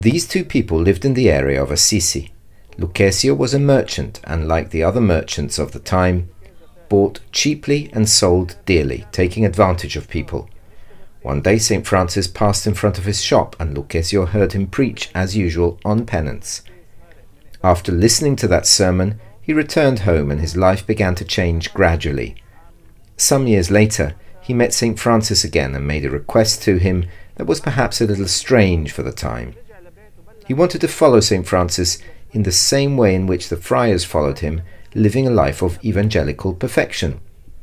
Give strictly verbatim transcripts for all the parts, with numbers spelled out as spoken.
These two people lived in the area of Assisi. Lucchesio was a merchant and, like the other merchants of the time, bought cheaply and sold dearly, taking advantage of people. One day Saint Francis passed in front of his shop and Lucchesio heard him preach, as usual, on penance. After listening to that sermon, he returned home and his life began to change gradually. Some years later, he met Saint Francis again and made a request to him that was perhaps a little strange for the time. He wanted to follow Saint Francis in the same way in which the friars followed him, living a life of evangelical perfection.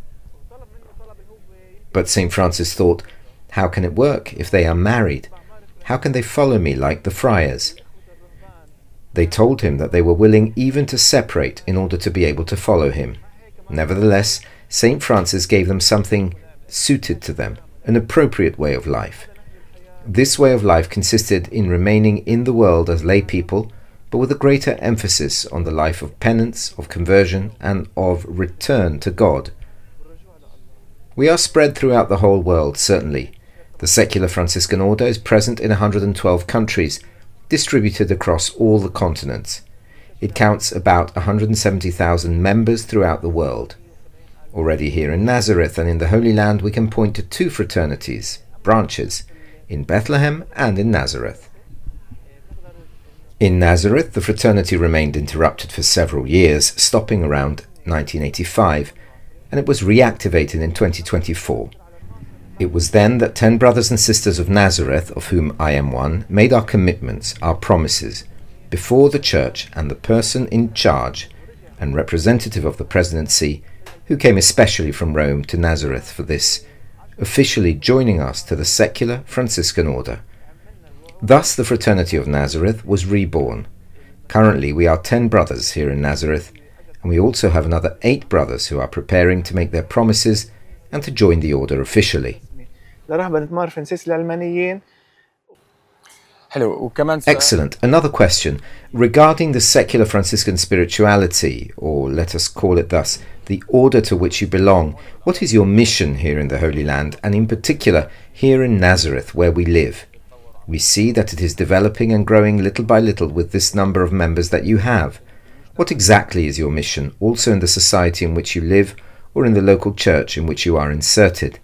But Saint Francis thought, how can it work if they are married? How can they follow me like the friars? They told him that they were willing even to separate in order to be able to follow him. Nevertheless, Saint Francis gave them something suited to them, an appropriate way of life. This way of life consisted in remaining in the world as lay people, but with a greater emphasis on the life of penance, of conversion, and of return to God. We are spread throughout the whole world, certainly. The secular Franciscan order is present in one hundred twelve countries, distributed across all the continents. It counts about one hundred seventy thousand members throughout the world. Already here in Nazareth and in the Holy Land we can point to two fraternities, branches, in Bethlehem and in Nazareth. In Nazareth, the fraternity remained interrupted for several years, stopping around nineteen eighty-five, and it was reactivated in twenty twenty-four. It was then that ten brothers and sisters of Nazareth, of whom I am one, made our commitments, our promises, before the Church and the person in charge and representative of the presidency, who came especially from Rome to Nazareth for this, officially joining us to the secular Franciscan order. Thus the Fraternity of Nazareth was reborn. Currently we are ten brothers here in Nazareth, and we also have another eight brothers who are preparing to make their promises and to join the order officially. Excellent. Another question regarding the secular Franciscan spirituality, or let us call it thus, the order to which you belong. What is your mission here in the Holy Land, and in particular here in Nazareth where we live? We see that it is developing and growing little by little with this number of members that you have. What exactly is your mission, also in the society in which you live or in the local church in which you are inserted?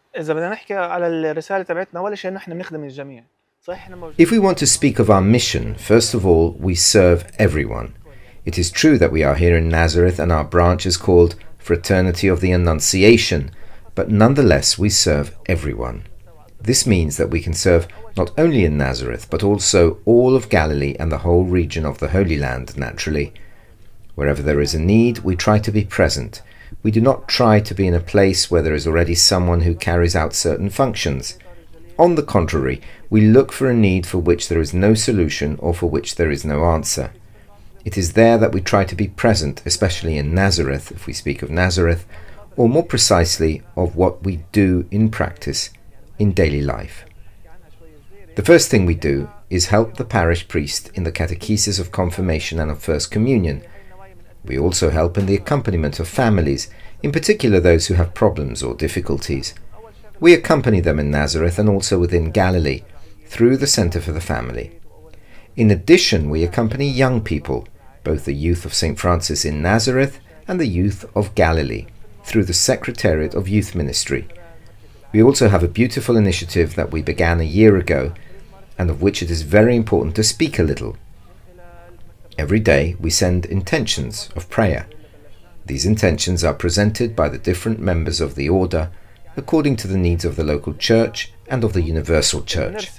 If we want to speak of our mission, first of all, we serve everyone. It is true that we are here in Nazareth and our branch is called Fraternity of the Annunciation, but nonetheless we serve everyone. This means that we can serve not only in Nazareth, but also all of Galilee and the whole region of the Holy Land, naturally. Wherever there is a need, we try to be present. We do not try to be in a place where there is already someone who carries out certain functions. On the contrary, we look for a need for which there is no solution or for which there is no answer. It is there that we try to be present, especially in Nazareth, if we speak of Nazareth, or more precisely of what we do in practice, in daily life. The first thing we do is help the parish priest in the catechesis of confirmation and of First Communion. We also help in the accompaniment of families, in particular those who have problems or difficulties. We accompany them in Nazareth and also within Galilee, through the Centre for the Family. In addition, we accompany young people, both the youth of Saint Francis in Nazareth and the youth of Galilee, through the Secretariat of Youth Ministry. We also have a beautiful initiative that we began a year ago, and of which it is very important to speak a little. Every day we send intentions of prayer. These intentions are presented by the different members of the order according to the needs of the local church and of the universal church.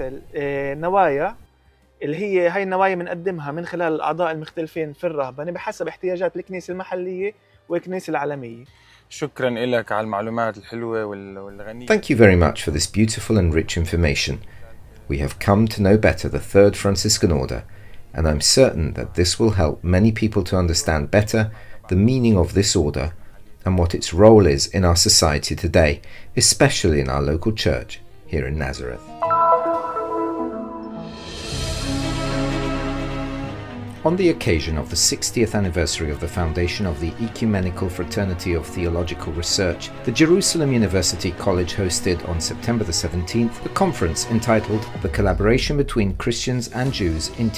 اللي هي هاي النوايا بنقدمها من خلال الأعضاء المختلفين في الرهبنة بحسب احتياجات الكنيسة المحلية والكنيسة العالمية. شكرا لك على المعلومات الحلوة والغنية. Thank you very much for this beautiful and rich information. We have come to know better the Third Franciscan Order, and I'm certain that this will help many people to understand better the meaning of this order and what its role is in our society today, especially in our local church here in Nazareth. On the occasion of the sixtieth anniversary of the foundation of the Ecumenical Fraternity of Theological Research, the Jerusalem University College hosted on September the seventeenth a conference entitled "The Collaboration Between Christians and Jews in